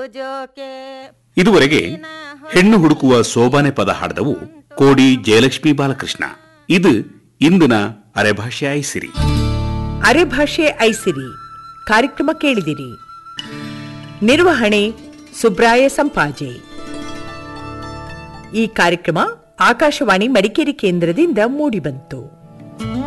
ಇದುವರೆಗೆ ಹೆಣ್ಣು ಹುಡುಕುವ ಸೋಬಾನೆ ಪದ ಹಾಡಿದವು ಕೋಡಿ ಜಯಲಕ್ಷ್ಮಿ ಬಾಲಕೃಷ್ಣ. ಇದು ಇಂದಿನ ಅರೆಭಾಷೆ ಐಸಿರಿ. ಅರೆಭಾಷೆ ಐಸಿರಿ ಕಾರ್ಯಕ್ರಮ ಕೇಳಿದಿರಿ. ನಿರ್ವಹಣೆ ಸುಬ್ರಾಯ ಸಂಪಾಜೆ. ಈ ಕಾರ್ಯಕ್ರಮ ಆಕಾಶವಾಣಿ ಮಡಿಕೇರಿ ಕೇಂದ್ರದಿಂದ ಮೂಡಿಬಂತು.